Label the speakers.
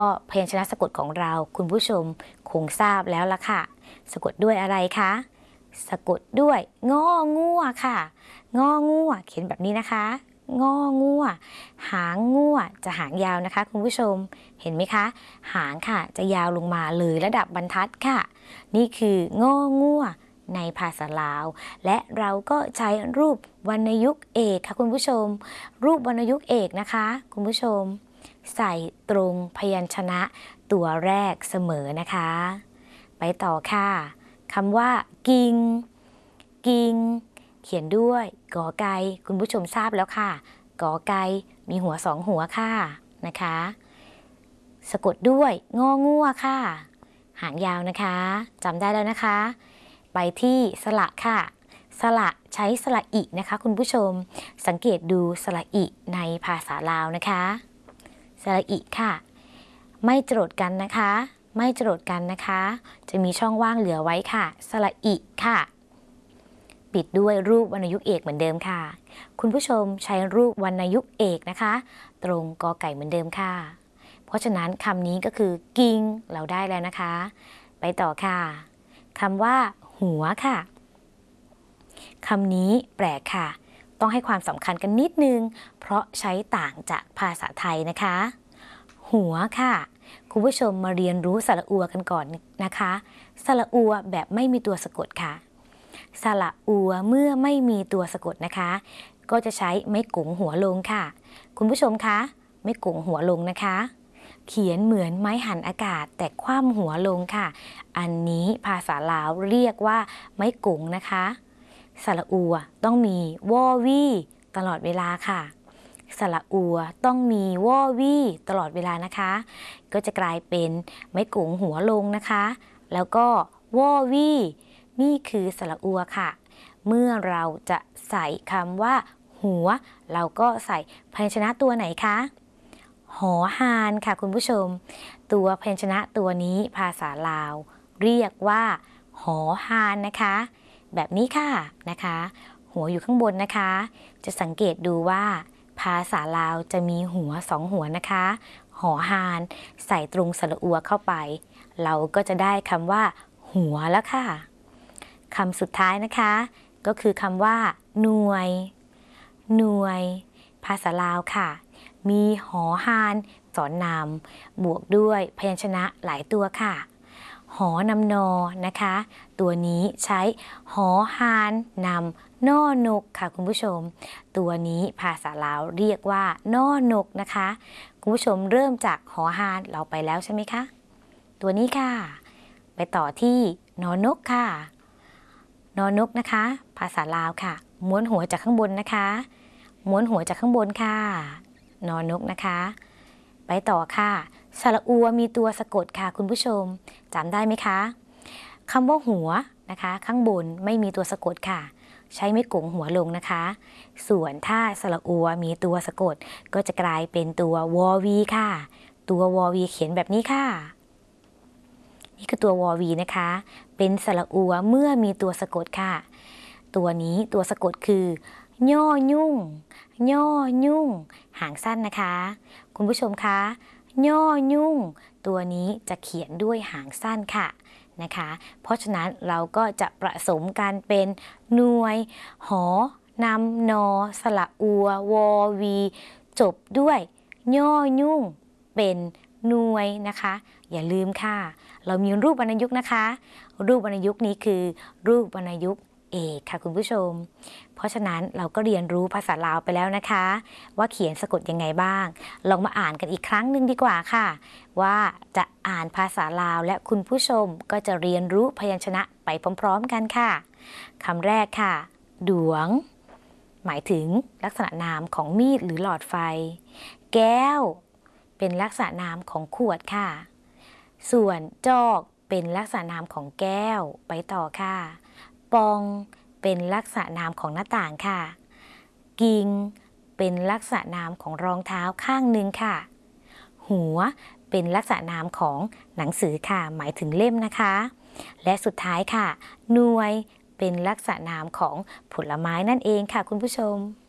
Speaker 1: ก็พยัญชนะสะกดของเราคุณผู้ชมคงทราบแล้วล่ะค่ะสะกดด้วยอะไรคะสะกดด้วยงองัวค่ะงองัวเขียนแบบนี้นะคะงองัวหางงัวจะหางยาวนะคะคุณผู้ชมเห็นไหมคะหางค่ะจะยาวลงมาเลยระดับบรรทัดค่ะนี่คืององัวในภาษาลาวและเราก็ใช้รูปวรรณยุกต์เอกค่ะคุณผู้ชมรูปวรรณยุกต์เอกนะคะคุณผู้ชมใส่ตรงพยัญชนะตัวแรกเสมอนะคะไปต่อค่ะคำว่ากิงกิงเขียนด้วยกอไก่คุณผู้ชมทราบแล้วค่ะกอไก่มีหัวสองหัวค่ะนะคะสะกดด้วยงองัวค่ะหางยาวนะคะจำได้แล้วนะคะไปที่สระค่ะสระใช้สระอินะคะคุณผู้ชมสังเกตดูสระอิในภาษาลาวนะคะสระอิค่ะไม่จรดกันนะคะไม่จรดกันนะคะจะมีช่องว่างเหลือไว้ค่ะสระอิค่ะปิดด้วยรูปวรรณยุกต์เอกเหมือนเดิมค่ะคุณผู้ชมใช้รูปวรรณยุกต์เอกนะคะตรงกอไก่เหมือนเดิมค่ะเพราะฉะนั้นคำนี้ก็คือกิงเราได้แล้วนะคะไปต่อค่ะคำว่าหัวค่ะคำนี้แปลกค่ะต้องให้ความสำคัญกันนิดนึงเพราะใช้ต่างจากภาษาไทยนะคะหัวค่ะคุณผู้ชมมาเรียนรู้สระอัวกันก่อนนะคะสระอัวแบบไม่มีตัวสะกดค่ะสระอัวเมื่อไม่มีตัวสะกดนะคะก็จะใช้ไม้กุ๋งหัวลงค่ะคุณผู้ชมคะไม้กุ๋งหัวลงนะคะเขียนเหมือนไม้หั่นอากาศแต่คว่ำหัวลงค่ะอันนี้ภาษาลาวเรียกว่าไม้กุ๋งนะคะสระอัวต้องมีวอวี่ตลอดเวลาค่ะสระอัวต้องมีวอวี่ตลอดเวลานะคะก็จะกลายเป็นไม้กุ๋งหัวลงนะคะแล้วก็วอวี่นี่คือสระอัวค่ะเมื่อเราจะใส่คำว่าหัวเราก็ใส่พยัญชนะตัวไหนคะหอหานค่ะคุณผู้ชมตัวพยัญชนะตัวนี้ภาษาลาวเรียกว่าหอหานนะคะแบบนี้ค่ะนะคะหัวอยู่ข้างบนนะคะจะสังเกตดูว่าภาษาลาวจะมีหัวสองหัวนะคะหอหานใส่ตรงสระอัวเข้าไปเราก็จะได้คำว่าหัวแล้วค่ะคำสุดท้ายนะคะก็คือคำว่าหน่วยหน่วยภาษาลาวค่ะมีหอหานสอนนำบวกด้วยพยัญชนะหลายตัวค่ะหอนำนอนะคะตัวนี้ใช้หอหานนำนอนกค่ะคุณผู้ชมตัวนี้ภาษาลาวเรียกว่านอนกนะคะคุณผู้ชมเริ่มจากหอหานเราไปแล้วใช่ไหมคะตัวนี้ค่ะไปต่อที่นอนกค่ะนอนกนะคะภาษาลาวค่ะม้วนหัวจากข้างบนนะคะม้วนหัวจากข้างบนค่ะนอนกนะคะไปต่อค่ะสระอัวมีตัวสะกดค่ะคุณผู้ชมจำได้ไหมคะคำว่าหัวนะคะข้างบนไม่มีตัวสะกดค่ะใช้ไม้กุ๋งหัวลงนะคะส่วนถ้าสระอัวมีตัวสะกดก็จะกลายเป็นตัววอวีค่ะตัววอวีเขียนแบบนี้ค่ะนี่คือตัววอวีนะคะเป็นสระอัวเมื่อมีตัวสะกดค่ะตัวนี้ตัวสะกดคือย่อยุ่งย่อยุ่งหางสั้นนะคะคุณผู้ชมคะย่อยุ่งตัวนี้จะเขียนด้วยหางสั้นค่ะนะคะเพราะฉะนั้นเราก็จะผสมกันเป็นหน่วยหอนำนอสระอัววอวีจบด้วยย่อยุ่งเป็นหน่วยนะคะอย่าลืมค่ะเรามีรูปวรรณยุกต์นะคะรูปวรรณยุกต์นี้คือรูปวรรณยุกต์เอกค่ะคุณผู้ชมเพราะฉะนั้นเราก็เรียนรู้ภาษาลาวไปแล้วนะคะว่าเขียนสะกดยังไงบ้างลองมาอ่านกันอีกครั้งหนึ่งดีกว่าค่ะว่าจะอ่านภาษาลาวและคุณผู้ชมก็จะเรียนรู้พยัญชนะไปพร้อมๆกันค่ะคำแรกค่ะดวงหมายถึงลักษณะนามของมีดหรือหลอดไฟแก้วเป็นลักษณะนามของขวดค่ะส่วนจอกเป็นลักษณะนามของแก้วไปต่อค่ะปองเป็นลักษณะนามของหน้าต่างค่ะกิ่งเป็นลักษณะนามของรองเท้าข้างหนึ่งค่ะหัวเป็นลักษณะนามของหนังสือค่ะหมายถึงเล่มนะคะและสุดท้ายค่ะหน่วยเป็นลักษณะนามของผลไม้นั่นเองค่ะคุณผู้ชม